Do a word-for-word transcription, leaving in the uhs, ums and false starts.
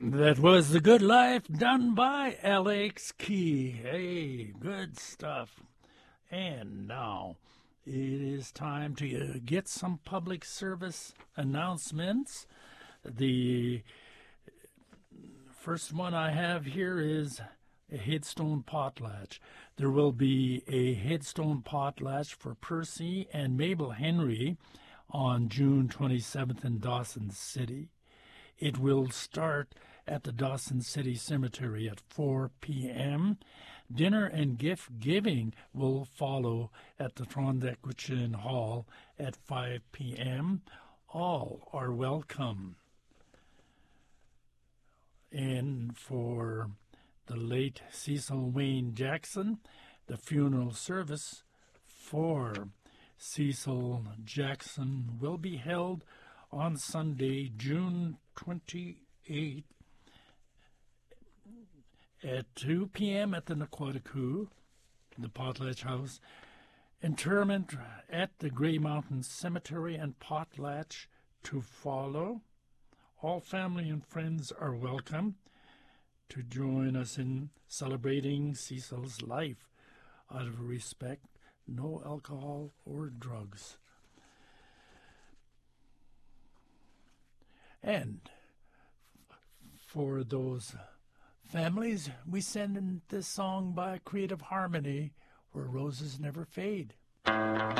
That was The Good Life done by Alex Key. Hey, good stuff. And now it is time to get some public service announcements. The first one I have here is a headstone potlatch. There will be a headstone potlatch for Percy and Mabel Henry on June twenty-seventh in Dawson City. It will start at the Dawson City Cemetery at four p.m. Dinner and gift giving will follow at the Trondheim Hall at five p.m. All are welcome. And for the late Cecil Wayne Jackson, the funeral service for Cecil Jackson will be held on Sunday, June twenty-eighth at two p.m. at the Naquaticook, the Potlatch House. Interment at the Grey Mountain Cemetery and Potlatch to follow. All family and friends are welcome to join us in celebrating Cecil's life. Out of respect, no alcohol or drugs. And for those families, we send in this song by Creative Harmony, Where Roses Never Fade.